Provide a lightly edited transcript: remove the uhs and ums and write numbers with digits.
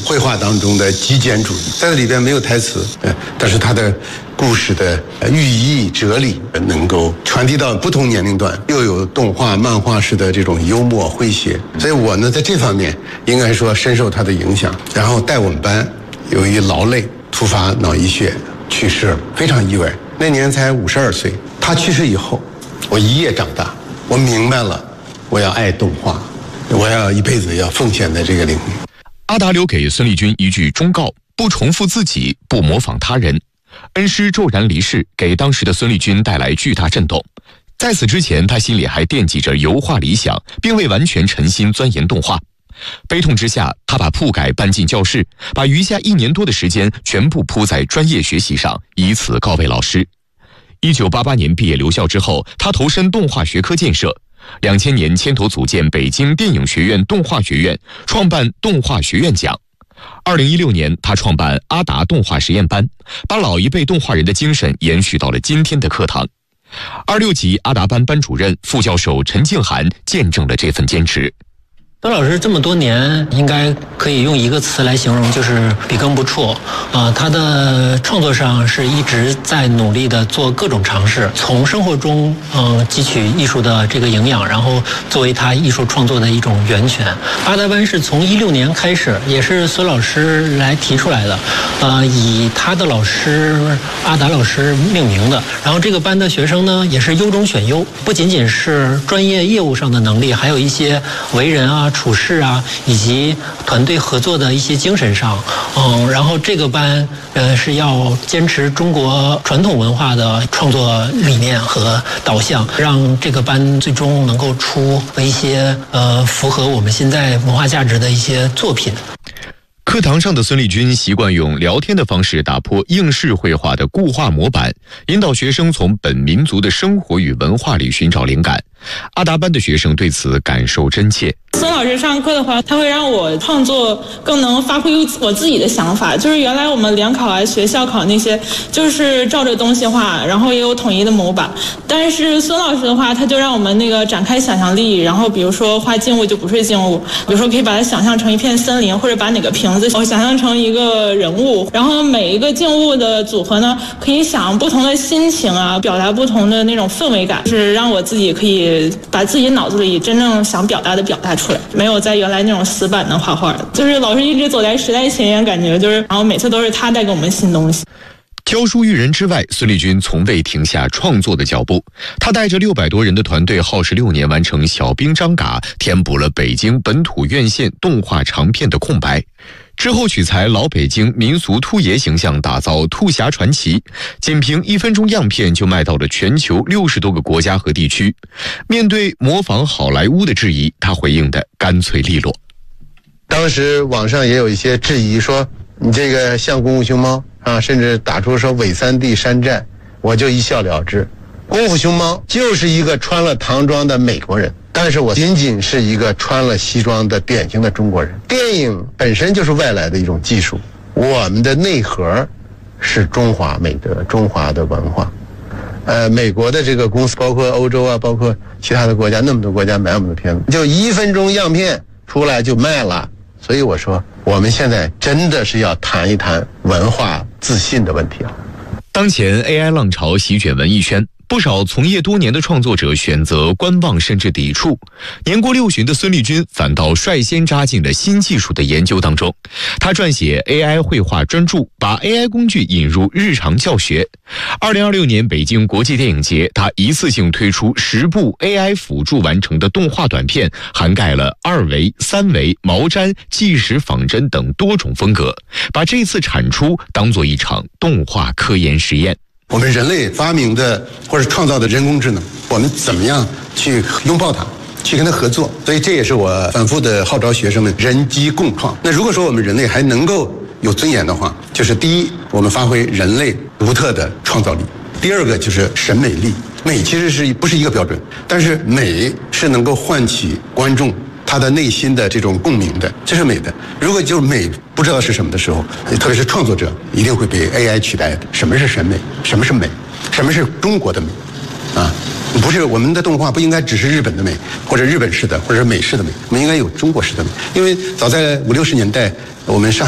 绘画当中的极简主义，在这里边没有台词，但是它的故事的寓意哲理能够传递到不同年龄段，又有动画漫画式的这种幽默诙谐，所以我呢在这方面应该说深受他的影响。然后带我们班由于劳累突发脑溢血去世了，非常意外，那年才52岁。他去世以后，我一夜长大，我明白了，我要爱动画，我要一辈子要奉献在这个领域。 阿达留给孙立军一句忠告：不重复自己，不模仿他人。恩师骤然离世，给当时的孙立军带来巨大震动。在此之前，他心里还惦记着油画理想，并未完全沉心钻研动画。悲痛之下，他把铺盖搬进教室，把余下1年多的时间全部扑在专业学习上，以此告慰老师。1988年毕业留校之后，他投身动画学科建设。2000年牵头组建北京电影学院动画学院，创办动画学院奖。2016年，他创办阿达动画实验班，把老一辈动画人的精神延续到了今天的课堂。26级阿达班班主任、副教授陈静涵见证了这份坚持。 孙老师这么多年，应该可以用一个词来形容，就是笔耕不辍。他的创作上是一直在努力的做各种尝试，从生活中汲取艺术的这个营养，然后作为他艺术创作的一种源泉。阿达班是从16年开始，也是孙老师来提出来的，以他的老师阿达老师命名的。然后这个班的学生呢，也是优中选优，不仅仅是专业业务上的能力，还有一些为人啊、处事啊，以及团队合作的一些精神上，然后这个班是要坚持中国传统文化的创作理念和导向，让这个班最终能够出一些符合我们现在文化价值的一些作品。 课堂上的孙立军习惯用聊天的方式打破应试绘画的固化模板，引导学生从本民族的生活与文化里寻找灵感。阿达班的学生对此感受真切。 孙老师上课的话，他会让我创作更能发挥我自己的想法。就是原来我们联考啊、学校考那些，就是照着东西画，然后也有统一的模板。但是孙老师的话，他就让我们那个展开想象力，然后比如说画静物就不是静物，比如说可以把它想象成一片森林，或者把哪个瓶子想象成一个人物，然后每一个静物的组合呢，可以想不同的心情啊，表达不同的那种氛围感，就是让我自己可以把自己脑子里真正想表达的表达出来，没有在原来那种死板的画画的。就是老师一直走在时代前沿，感觉就是，然后每次都是他带给我们新东西。 教书育人之外，孙立军从未停下创作的脚步。他带着600多人的团队，耗时6年完成《小兵张嘎》，填补了北京本土院线动画长片的空白。之后取材老北京民俗兔爷形象，打造兔侠传奇，仅凭1分钟样片就卖到了全球60多个国家和地区。面对模仿好莱坞的质疑，他回应的干脆利落。 当时网上也有一些质疑，说你这个像功夫熊猫啊，甚至打出说伪3D山寨，我就一笑了之。功夫熊猫就是一个穿了唐装的美国人，但是我仅仅是一个穿了西装的典型的中国人。电影本身就是外来的一种技术，我们的内核是中华美德、中华的文化。美国的这个公司，包括欧洲啊，包括其他的国家，那么多国家买我们的片子，就1分钟样片出来就卖了。所以我说，我们现在真的是要谈一谈文化自信的问题了。 当前 AI 浪潮席卷文艺圈，不少从业多年的创作者选择观望甚至抵触。年过60的孙立军反倒率先扎进了新技术的研究当中。他撰写 AI 绘画专著，把 AI 工具引入日常教学。2026年北京国际电影节，他一次性推出10部 AI 辅助完成的动画短片，涵盖了2维、3维、毛毡、纪实仿真等多种风格，把这次产出当作一场动画科研实验。 我们人类发明的或者创造的人工智能，我们怎么样去拥抱它，去跟它合作？所以这也是我反复的号召学生们人机共创。那如果说我们人类还能够有尊严的话，就是第一，我们发挥人类独特的创造力；第二个就是审美力。美其实不是一个标准，但是美是能够唤起观众他的内心的这种共鸣的，这是美的。如果就是美不知道是什么的时候，特别是创作者一定会被 AI 取代的。什么是审美？什么是美？什么是中国的美？啊，不是我们的动画不应该只是日本的美，或者日本式的，或者是美式的美，我们应该有中国式的美。因为早在50、60年代，我们上海